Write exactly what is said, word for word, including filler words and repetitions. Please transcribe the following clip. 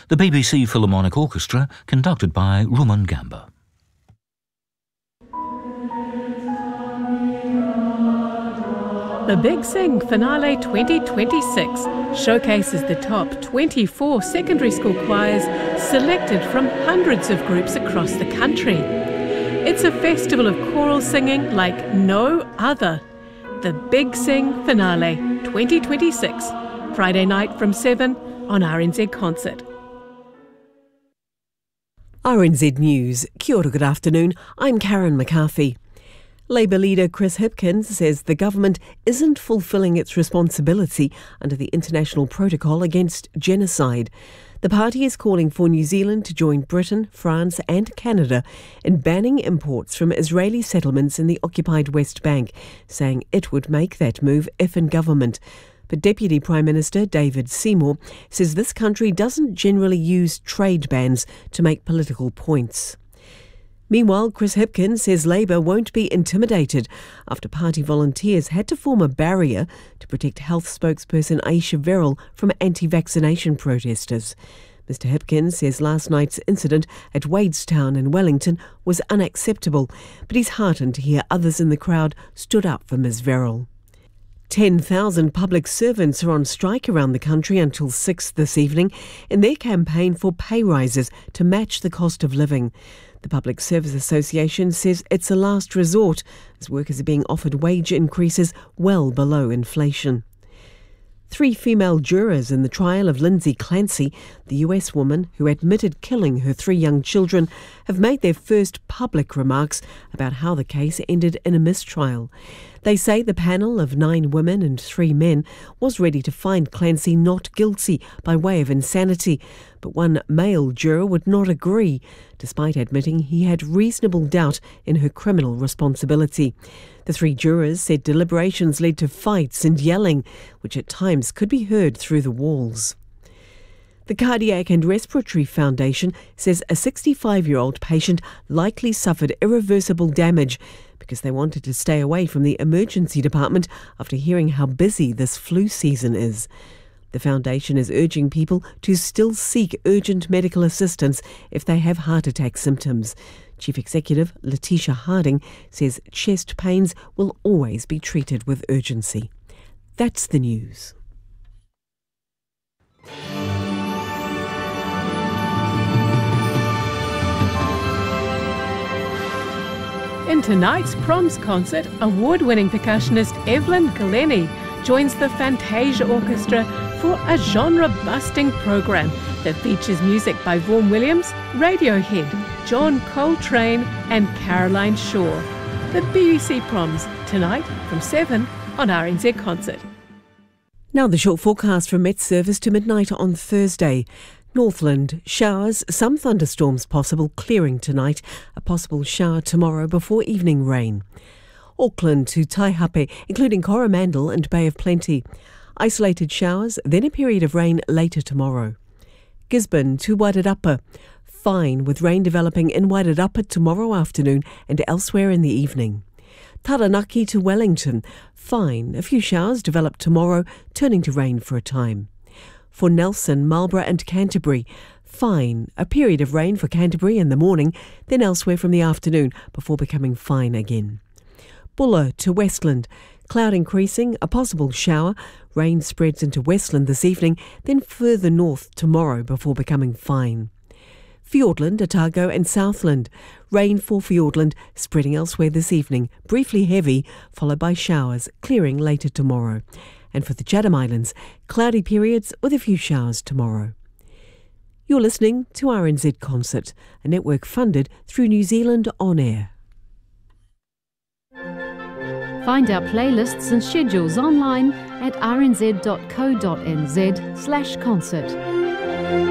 The B B C Philharmonic Orchestra, conducted by Ruman Gamba. The Big Sing Finale twenty twenty-six showcases the top twenty-four secondary school choirs selected from hundreds of groups across the country. It's a festival of choral singing like no other. The Big Sing Finale twenty twenty-six, Friday night from seven on R N Z Concert. R N Z News. Kia ora, good afternoon. I'm Karen McCarthy. Labour leader Chris Hipkins says the government isn't fulfilling its responsibility under the international protocol against genocide. The party is calling for New Zealand to join Britain, France and Canada in banning imports from Israeli settlements in the occupied West Bank, saying it would make that move if in government. But Deputy Prime Minister David Seymour says this country doesn't generally use trade bans to make political points. Meanwhile, Chris Hipkins says Labour won't be intimidated after party volunteers had to form a barrier to protect health spokesperson Aisha Verrill from anti-vaccination protesters. Mister Hipkins says last night's incident at Wadestown in Wellington was unacceptable, but he's heartened to hear others in the crowd stood up for Miz Verrill. ten thousand public servants are on strike around the country until six this evening in their campaign for pay rises to match the cost of living. The Public Service Association says it's a last resort as workers are being offered wage increases well below inflation. Three female jurors in the trial of Lindsay Clancy, the U S woman who admitted killing her three young children, have made their first public remarks about how the case ended in a mistrial. They say the panel of nine women and three men was ready to find Clancy not guilty by way of insanity, but one male juror would not agree, despite admitting he had reasonable doubt in her criminal responsibility. The three jurors said deliberations led to fights and yelling, which at times could be heard through the walls. The Cardiac and Respiratory Foundation says a sixty-five-year-old patient likely suffered irreversible damage because they wanted to stay away from the emergency department after hearing how busy this flu season is. The foundation is urging people to still seek urgent medical assistance if they have heart attack symptoms. Chief Executive Letitia Harding says chest pains will always be treated with urgency. That's the news. In tonight's Proms concert, award-winning percussionist Evelyn Glennie joins the Fantasia Orchestra for a genre-busting program that features music by Vaughan Williams, Radiohead, John Coltrane and Caroline Shaw. The B B C Proms, tonight from seven on R N Z Concert. Now the short forecast from Met Service to midnight on Thursday. Northland, showers, some thunderstorms possible, clearing tonight. A possible shower tomorrow before evening rain. Auckland to Taihape, including Coromandel and Bay of Plenty. Isolated showers, then a period of rain later tomorrow. Gisborne to Wairarapa. Fine, with rain developing in Wairarapa tomorrow afternoon and elsewhere in the evening. Taranaki to Wellington. Fine, a few showers develop tomorrow, turning to rain for a time. For Nelson, Marlborough and Canterbury, fine, a period of rain for Canterbury in the morning, then elsewhere from the afternoon before becoming fine again. Buller to Westland, cloud increasing, a possible shower, rain spreads into Westland this evening, then further north tomorrow before becoming fine. Fiordland, Otago and Southland, rain for Fiordland, spreading elsewhere this evening, briefly heavy, followed by showers, clearing later tomorrow. And for the Chatham Islands, cloudy periods with a few showers tomorrow. You're listening to R N Z Concert, a network funded through New Zealand On Air. Find our playlists and schedules online at r n z dot co dot n z slash concert.